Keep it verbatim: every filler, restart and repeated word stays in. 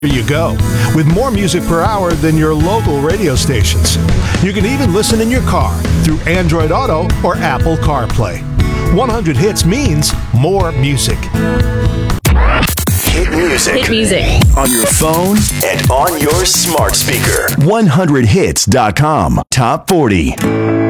Here you go, with more music per hour than your local radio stations. You can even listen in your car through Android Auto or Apple CarPlay. one hundred hits means more music. Hit music. Hit music. On your phone and on your smart speaker. one hundred hits dot com. Top forty.